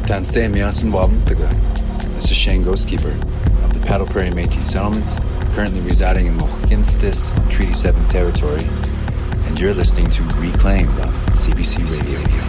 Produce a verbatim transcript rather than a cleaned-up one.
Tansei Miasan Wabuntaga. This is Shane Ghostkeeper of the Paddle Prairie Métis Settlement, currently residing in Mohkinstis on Treaty seven territory, and you're listening to Reclaimed on C B C Radio.